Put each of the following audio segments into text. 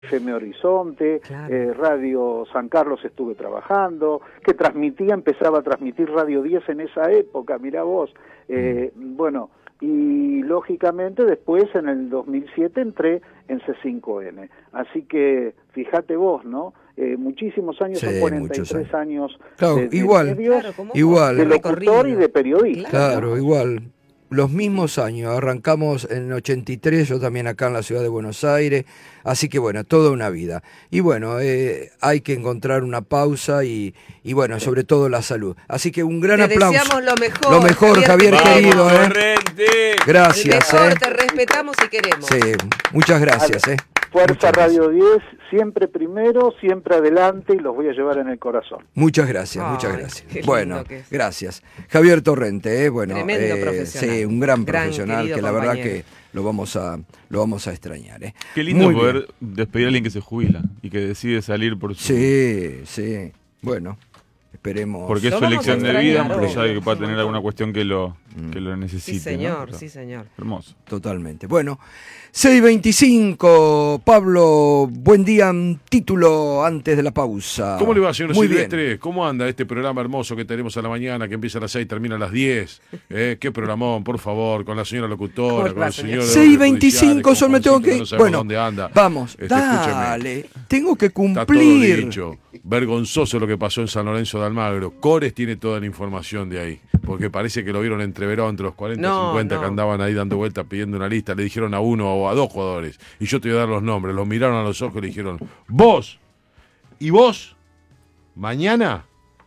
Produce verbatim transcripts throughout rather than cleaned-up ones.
F M Horizonte, claro. eh, Radio San Carlos estuve trabajando, que transmitía, empezaba a transmitir Radio diez en esa época, mirá vos. Eh, bueno, y lógicamente después en el dos mil siete entré en C cinco N. Así que fíjate vos, ¿no? Eh, muchísimos años, Sí, son cuarenta y tres muchos años, años. Claro, de, de igual, medios, Claro, como igual. de recorrido. locutor y de periodista. Claro, ¿no? igual. Los mismos años, arrancamos en el ochenta y tres, yo también acá en la ciudad de Buenos Aires, así que bueno, toda una vida. Y bueno, eh, hay que encontrar una pausa y, y bueno, sobre todo la salud. Así que un gran Te aplauso. deseamos lo mejor, Lo mejor, Javier, Javier querido. ¡Vamos, ¿eh? Torrente! Gracias. El mejor, ¿eh? te respetamos y queremos. Sí, muchas gracias. ¿eh? Fuerza Muchas Radio diez, siempre primero, siempre adelante y los voy a llevar en el corazón. Muchas graras, Ay, muchas qué gracias. lindo Bueno, que es. gracias. Javier Torrente, eh, bueno, Tremendo eh, profesional. sí, un gran Gran, profesional querido que la verdad compañero. que lo vamos a lo vamos a extrañar. Eh. Qué lindo Muy poder bien. despedir a alguien que se jubila y que decide salir por su... Sí, sí. Bueno, esperemos. Porque es Lo su vamos a elección de vida, extrañar, pero ya obvio, que pueda sí, tener un alguna montón. cuestión que lo, que lo necesite. Sí, señor, ¿no? sí, señor. Hermoso. Totalmente. Bueno, seis veinticinco, Pablo, buen día, título antes de la pausa. ¿Cómo le va, señor Muy Silvestre? bien. ¿Cómo anda este programa hermoso que tenemos a la mañana, que empieza a las seis, termina a las diez? ¿Eh? ¿Qué programón, por favor? Con la señora locutora, con el señor... seis veinticinco, solo me tengo que... No sabemos Bueno, dónde anda. vamos, Este, dale, escúcheme. tengo que Está todo cumplir. dicho. Vergonzoso lo que pasó en San Lorenzo de Almagro. Cores tiene toda la información de ahí. Porque parece que lo vieron entreverado entre los cuarenta y No, cincuenta no. que andaban ahí dando vueltas pidiendo una lista. Le dijeron a uno o a dos jugadores. Y yo te voy a dar los nombres. Los miraron a los ojos y le dijeron: vos y vos, mañana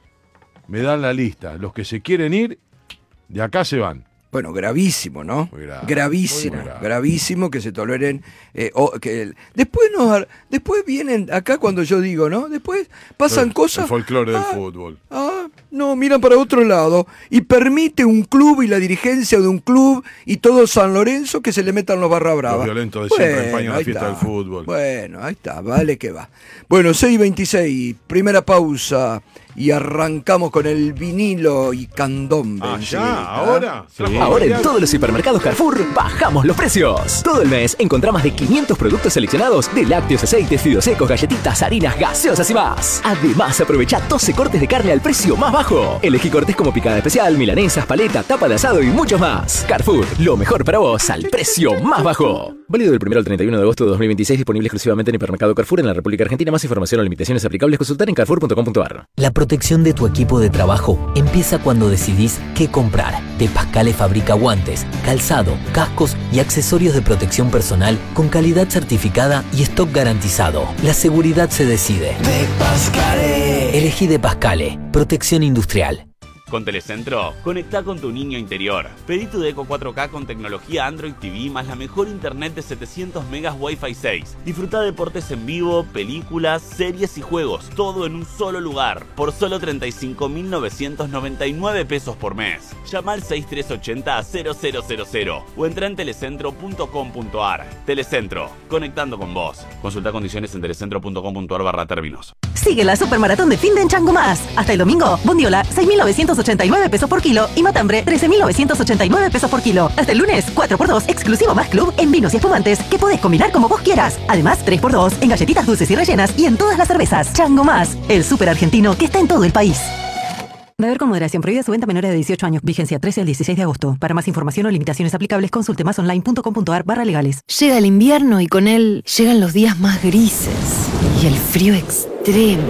me dan la lista. Los que se quieren ir, de acá se van. Bueno, gravísimo, ¿no? Muy grave, gravísimo, muy grave. gravísimo que se toleren. Eh, o, que el- después nos, después vienen acá cuando yo digo, ¿no? Después pasan El- cosas. El folclore del Ah, fútbol. Ah, no, miran para otro lado y permite un club y la dirigencia de un club y todo San Lorenzo que se le metan los barra brava. Los violentos de siempre empañan la ahí fiesta está. del fútbol. Bueno, ahí está, vale que va. Bueno, seis veintiséis, primera pausa y arrancamos con el vinilo y candombe. Ah, enseguida. ya, ahora. Sí. Ahora en todos los hipermercados Carrefour bajamos los precios. Todo el mes encontrá más de quinientos productos seleccionados de lácteos, aceites, fideos secos, galletitas, harinas, gaseosas y más. Además, aprovecha doce cortes de carne al precio más bajo. Elegí cortes como picada especial, milanesas, paleta, tapa de asado y muchos más. Carrefour, lo mejor para vos al precio más bajo. Válido del primero al treinta y uno de agosto de dos mil veintiséis, disponible exclusivamente en hipermercado Carrefour en la República Argentina. Más información o limitaciones aplicables consultar en carrefour punto com punto ar. La protección de tu equipo de trabajo empieza cuando decidís qué comprar. De Pascale fabrica guantes, calzado, cascos y accesorios de protección personal con calidad certificada y stock garantizado. La seguridad se decide. De Pascale. Elegí De Pascale. Protección industrial. Con Telecentro, conectá con tu niño interior. Pedí tu Deco cuatro K con tecnología Android T V más la mejor internet de setecientos megas Wi-Fi seis. Disfruta deportes en vivo, películas, series y juegos, todo en un solo lugar, por solo treinta y cinco mil novecientos noventa y nueve pesos por mes. Llama al seis tres ochenta cero cero cero cero o entra en telecentro punto com punto ar. Telecentro, conectando con vos. Consulta condiciones en telecentro punto com punto ar barra términos. Sigue la supermaratón de fin de en Chango Más. Hasta el domingo, bondiola, seis mil novecientos ochenta y nueve pesos por kilo y matambre, trece mil novecientos ochenta y nueve pesos por kilo. Hasta el lunes, cuatro por dos, exclusivo Más Club en vinos y espumantes que podés combinar como vos quieras. Además, tres por dos en galletitas dulces y rellenas y en todas las cervezas. Chango Más, el súper argentino que está en todo el país. Beber con moderación. Prohibida su venta a menores de dieciocho años. Vigencia trece al dieciséis de agosto. Para más información o limitaciones aplicables, consulte más online punto com punto ar barra legales. Llega el invierno y con él llegan los días más grises y el frío extremo.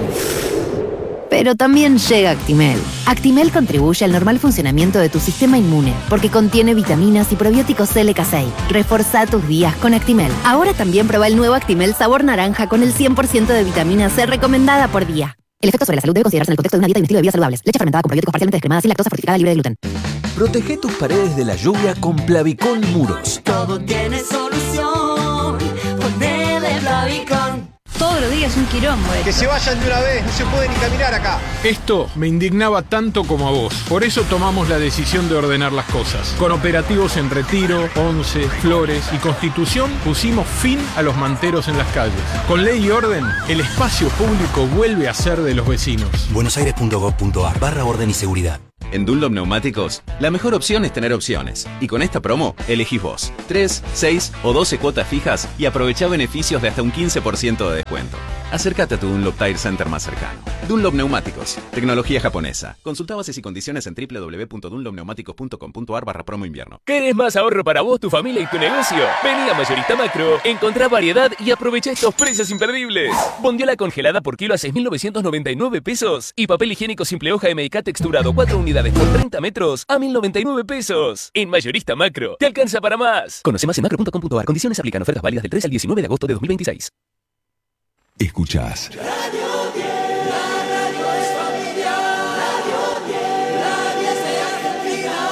Pero también llega Actimel. Actimel contribuye al normal funcionamiento de tu sistema inmune porque contiene vitaminas y probióticos L K seis. Reforzá tus días con Actimel. Ahora también prueba el nuevo Actimel sabor naranja con el cien por ciento de vitamina C recomendada por día. El efecto sobre la salud debe considerarse en el contexto de una dieta y un estilo de vida saludables. Leche fermentada con probióticos parcialmente descremada sin lactosa fortificada libre de gluten. Protege tus paredes de la lluvia con Plavicón Muros. Todo tiene solución. Ponele Plavicón. Todos los días un quilombo. Que se vayan de una vez, no se puede ni caminar acá. Esto me indignaba tanto como a vos. Por eso tomamos la decisión de ordenar las cosas. Con operativos en Retiro, Once, Flores y Constitución pusimos fin a los manteros en las calles. Con ley y orden, el espacio público vuelve a ser de los vecinos. buenosaires punto gov punto ar barra orden y seguridad. En Dunlop Neumáticos, la mejor opción es tener opciones. Y con esta promo, elegís vos. tres, seis o doce cuotas fijas y aprovechá beneficios de hasta un quince por ciento de descuento. Acércate a tu Dunlop Tire Center más cercano. Dunlop Neumáticos, tecnología japonesa. Consulta bases y condiciones en doble u doble u doble u punto dunlop neumáticos punto com punto a r barra promo invierno. ¿Querés más ahorro para vos, tu familia y tu negocio? Vení a Mayorista Macro, encontrá variedad y aprovecha estos precios imperdibles. Bondiola congelada por kilo a seis mil novecientos noventa y nueve pesos y papel higiénico simple hoja M I K texturado cuatro unidades por treinta metros a mil noventa y nueve pesos. En Mayorista Macro, te alcanza para más. Conoce más en macro punto com punto a r. Condiciones aplican. Ofertas válidas del tres al diecinueve de agosto de dos mil veintiséis. Escuchás Radio diez, la radio es familiar. Radio diez, la diez de Argentina.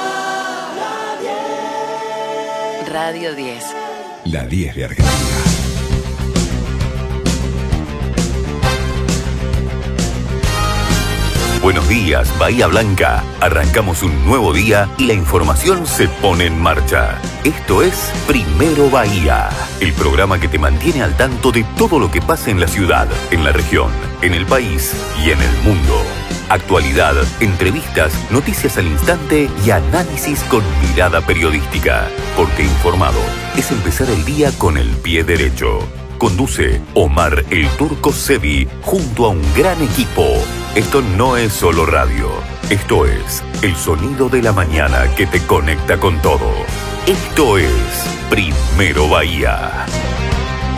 La diez. Radio diez. la diez de Argentina. Buenos días, Bahía Blanca. Arrancamos un nuevo día y la información se pone en marcha. Esto es Primero Bahía, el programa que te mantiene al tanto de todo lo que pasa en la ciudad, en la región, en el país y en el mundo. Actualidad, entrevistas, noticias al instante y análisis con mirada periodística. Porque informado es empezar el día con el pie derecho. Conduce Omar el Turco Sevi junto a un gran equipo. Esto no es solo radio. Esto es el sonido de la mañana que te conecta con todo. Esto es Primero Bahía.